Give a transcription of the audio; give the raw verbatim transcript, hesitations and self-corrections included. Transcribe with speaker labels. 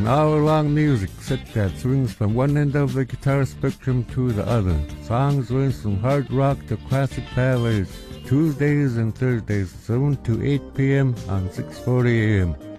Speaker 1: an hour-long music set that swings from one end of the guitar spectrum to the other. Songs range from hard rock to classic ballads. Tuesdays and Thursdays, seven to eight p.m. on six forty a.m.